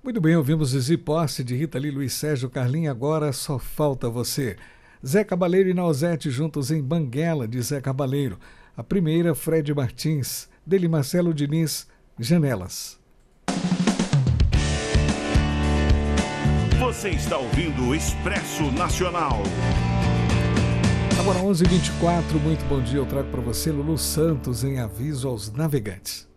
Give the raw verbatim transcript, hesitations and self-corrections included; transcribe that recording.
Muito bem, ouvimos Zizi Posse de Rita Lee, Luiz Sérgio, Carlinhos, agora só falta você. Zé Cabaleiro e Nausete juntos em Banguela, de Zé Cabaleiro. A primeira, Fred Martins, dele Marcelo Diniz, Janelas. Você está ouvindo o Expresso Nacional. Agora onze e vinte e quatro, muito bom dia, eu trago para você Lulu Santos em Aviso aos Navegantes.